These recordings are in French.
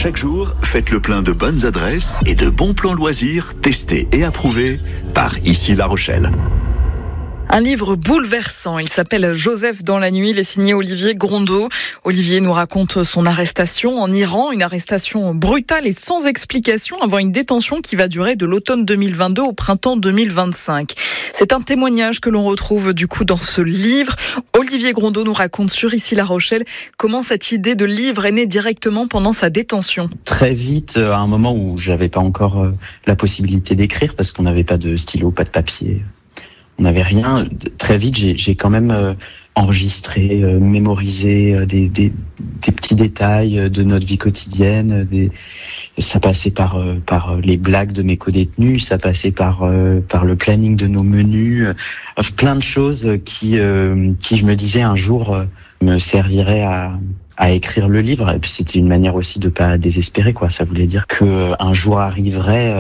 Chaque jour, faites le plein de bonnes adresses et de bons plans loisirs testés et approuvés par Ici La Rochelle. Un livre bouleversant, il s'appelle Joseph dans la nuit, il est signé Olivier Grondeau. Olivier nous raconte son arrestation en Iran, une arrestation brutale et sans explication avant une détention qui va durer de l'automne 2022 au printemps 2025. C'est un témoignage que l'on retrouve du coup dans ce livre. Olivier Grondeau nous raconte sur Ici La Rochelle comment cette idée de livre est née directement pendant sa détention. Très vite, à un moment où j'avais pas encore la possibilité d'écrire parce qu'on n'avait pas de stylo, pas de papier. On n'avait rien. Très vite, j'ai quand même enregistré, mémorisé des petits détails de notre vie quotidienne. Ça passait par les blagues de mes codétenus, ça passait par le planning de nos menus, plein de choses qui je me disais un jour me serviraient à écrire le livre. Et puis c'était une manière aussi de pas désespérer, quoi. Ça voulait dire que un jour arriverait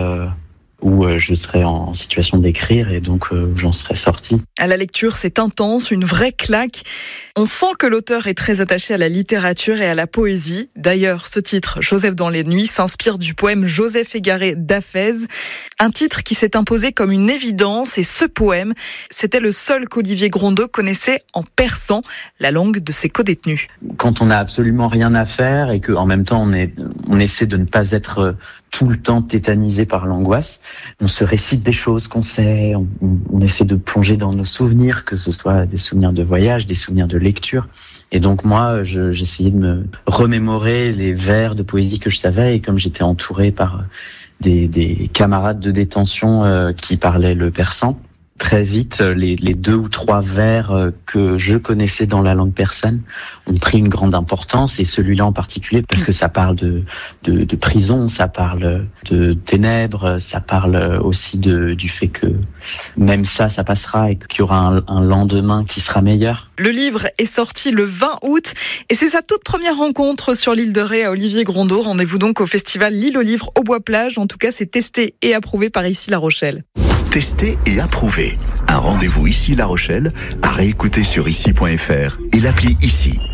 où je serais en situation d'écrire et donc j'en serais sorti. À la lecture, c'est intense, une vraie claque. On sent que l'auteur est très attaché à la littérature et à la poésie. D'ailleurs, ce titre, Joseph dans les nuits, s'inspire du poème Joseph égaré d'Hafez, un titre qui s'est imposé comme une évidence. Et ce poème, c'était le seul qu'Olivier Grondeau connaissait en persan, la langue de ses codétenus. Quand on n'a absolument rien à faire et qu'en même temps on essaie de ne pas être tout le temps tétanisé par l'angoisse, on se récite des choses qu'on sait, on essaie de plonger dans nos souvenirs, que ce soit des souvenirs de voyage, des souvenirs de lecture. Et donc moi, j'essayais de me remémorer les vers de poésie que je savais, et comme j'étais entouré par des camarades de détention qui parlaient le persan, très vite, les 2 ou 3 vers que je connaissais dans la langue persane ont pris une grande importance, et celui-là en particulier parce que ça parle de prison, ça parle de ténèbres, ça parle aussi du fait que même ça passera et qu'il y aura un lendemain qui sera meilleur. Le livre est sorti le 20 août et c'est sa toute première rencontre sur l'île de Ré à Olivier Grondeau. Rendez-vous donc au festival L'Île aux Livres au Bois-Plage. En tout cas, c'est testé et approuvé par Ici La Rochelle. Testé et approuvé. Un rendez-vous Ici La Rochelle à réécouter sur ici.fr et l'appli Ici.